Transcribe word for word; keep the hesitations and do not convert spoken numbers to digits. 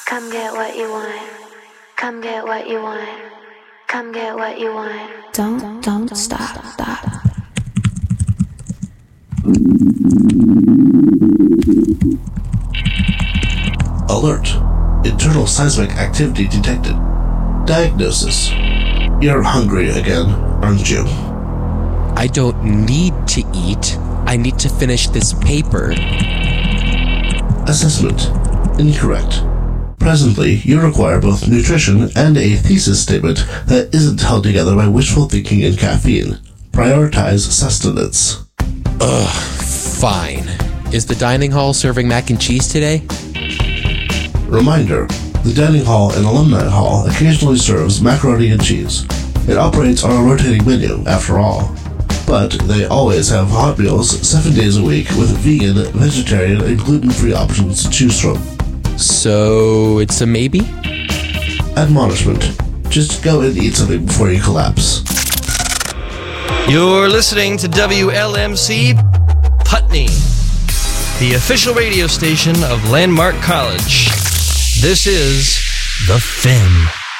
Come get what you want. Come get what you want. Come get what you want. Don't, don't stop, stop. Alert. Internal seismic activity detected. Diagnosis. You're hungry again, aren't you? I don't need to eat. I need to finish this paper. Assessment. Incorrect. Presently, you require both nutrition and a thesis statement that isn't held together by wishful thinking and caffeine. Prioritize sustenance. Ugh, fine. Is the dining hall serving mac and cheese today? Reminder, the dining hall and alumni hall occasionally serves macaroni and cheese. It operates on a rotating menu, after all. But they always have hot meals seven days a week with vegan, vegetarian, and gluten-free options to choose from. So it's a maybe? Admonishment. Just go and eat something before you collapse. You're listening to W L M C Putney, the official radio station of Landmark College. This is The Fin.